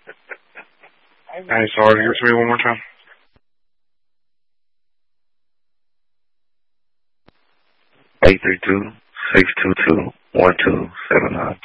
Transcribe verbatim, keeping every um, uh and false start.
Hey, sorry, give it to me one more time. Eight three two six two two one two seven nine.